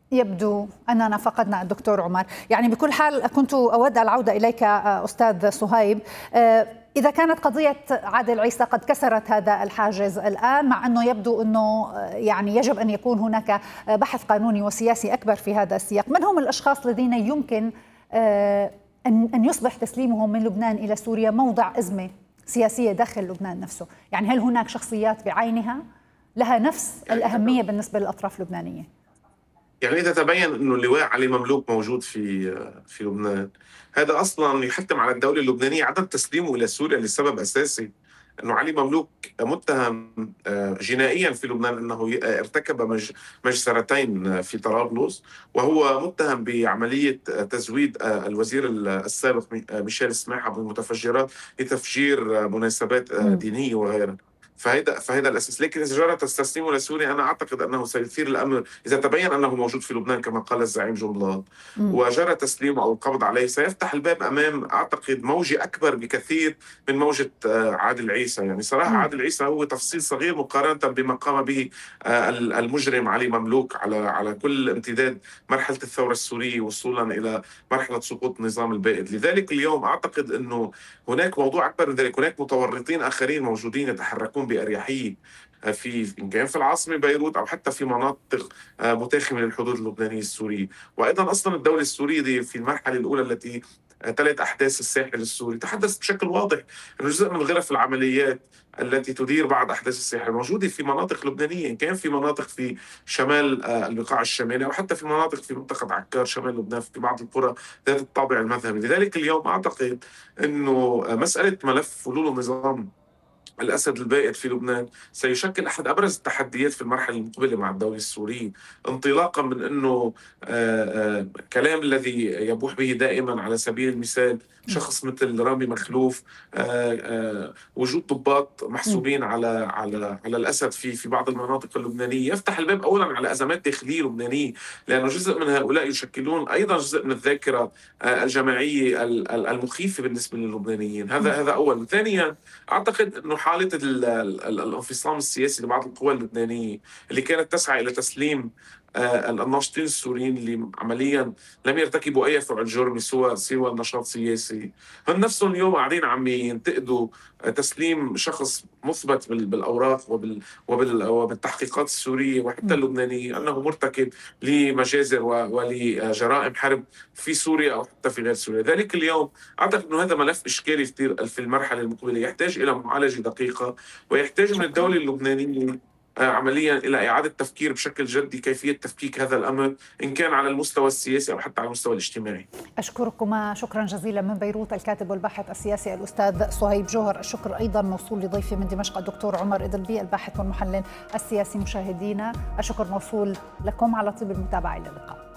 يبدو أننا فقدنا الدكتور عمر. يعني بكل حال كنت أود العودة إليك أستاذ صهيب. إذا كانت قضية عادل عيسى قد كسرت هذا الحاجز الآن، مع أنه يبدو أنه يعني يجب أن يكون هناك بحث قانوني وسياسي أكبر في هذا السياق، من هم الأشخاص الذين يمكن أن يصبح تسليمهم من لبنان إلى سوريا موضع أزمة سياسية داخل لبنان نفسه؟ يعني هل هناك شخصيات بعينها لها نفس الأهمية بالنسبة للأطراف اللبنانية؟ يعني إذا تبين أنه اللواء علي مملوك موجود في لبنان، هذا أصلا يحتم على الدولة اللبنانية عدم تسليمه إلى سوريا لسبب أساسي، أنه علي مملوك متهم جنائيا في لبنان أنه ارتكب مجزرتين في طرابلس، وهو متهم بعملية تزويد الوزير السابق ميشيل سماحة بالمتفجرات لتفجير مناسبات دينية وغيرها. فهذا الاساس، لكن اذا جرى تسليمه لسوريا انا اعتقد انه سيثير الامر اذا تبين انه موجود في لبنان كما قال الزعيم جنبلاط وجرى تسليمه او القبض عليه، سيفتح الباب امام اعتقد موجه اكبر بكثير من موجه عادل عيسى. يعني صراحه عادل عيسى هو تفصيل صغير مقارنه بما قام به المجرم علي مملوك على كل امتداد مرحله الثوره السوريه وصولا الى مرحله سقوط النظام البائد. لذلك اليوم اعتقد انه هناك موضوع اكبر من ذلك، هناك متورطين اخرين موجودين يتحركون بأريحية إن كان في العاصمة بيروت أو حتى في مناطق متاخمة للحدود اللبنانية السورية. وأيضا أصلا الدولة السورية دي في المرحلة الأولى التي تلت أحداث الساحل السوري تحدث بشكل واضح أنه جزء من غرف العمليات التي تدير بعض أحداث الساحل موجودة في مناطق لبنانية، إن كان في مناطق في شمال البقاع الشمالي أو حتى في مناطق في منطقة عكار شمال لبنان في بعض القرى ذات الطابع المذهبي. لذلك اليوم أعتقد أنه مسألة ملف فلول النظام الأسد البائد في لبنان سيشكل أحد أبرز التحديات في المرحلة المقبلة مع الدولة السورية، انطلاقا من أنه كلام الذي يبوح به دائما على سبيل المثال شخص مثل رامي مخلوف، وجود ضباط محسوبين على الأسد في بعض المناطق اللبنانية يفتح الباب أولا على أزمات داخلية لبنانية، لأنه جزء من هؤلاء يشكلون أيضا جزء من الذاكرة الجماعية المخيفة بالنسبة للبنانيين. هذا أولا. ثانيا أعتقد أنه حالة الانفصام السياسي لبعض القوى اللبنانية اللي كانت تسعى إلى تسليم الناشطين السوريين اللي عمليا لم يرتكبوا أي فعل جرمي سوى النشاط سياسي، هم نفسهم اليوم قاعدين عم ينتقدوا تسليم شخص مثبت بالأوراق وبالتحقيقات السورية وحتى اللبنانية أنه مرتكب لمجازر ولجرائم حرب في سوريا أو حتى في غير سوريا. ذلك اليوم أعتقد أنه هذا ملف إشكالي كثير في المرحلة المقبلة، يحتاج إلى معالجة دقيقة ويحتاج من الدولة اللبنانية عمليا إلى إعادة تفكير بشكل جدي كيفية تفكيك هذا الأمر إن كان على المستوى السياسي أو حتى على المستوى الاجتماعي. أشكركما شكرا جزيلا من بيروت الكاتب والباحث السياسي الأستاذ صهيب جوهر. الشكر أيضا موصول لضيفي من دمشق الدكتور عمر إدلبي الباحث والمحلل السياسي. مشاهدينا الشكر موصول لكم على طيب المتابعة. إلى اللقاء.